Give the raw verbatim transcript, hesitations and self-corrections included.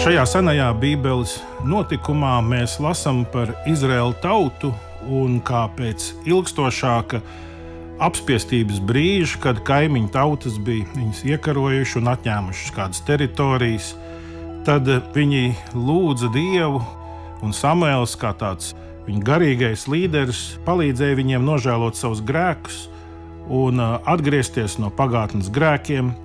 Šajā senajā Bībeles notikumā mēs lasām par Izraēlu tautu un kā pēc ilgstošāka apspiestības brīža, kad kaimiņu tautas bija viņus iekarojuši un atņēmušas kādas teritorijas, tad viņi lūdza Dievu, un Samuēls, kā tāds viņa garīgais līderis, palīdzēja viņiem nožēlot savus grēkus un atgriezties no pagātnes grēkiem,